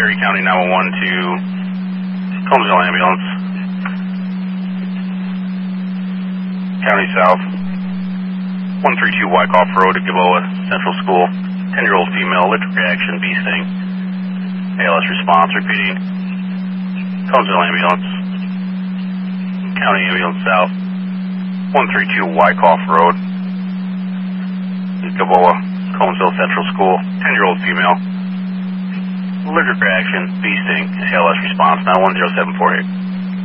Perry County 911 to Conesville Ambulance. County South. 132 Wyckoff Road at Gavoa Central School. 10-year-old female, electric reaction, bee sting. ALS response, repeating. Conesville Ambulance. County Ambulance South. 132 Wyckoff Road at Gavoa, Conesville Central School. 10-year-old female. Allergic reaction, bee sting, ALS response, 910-748.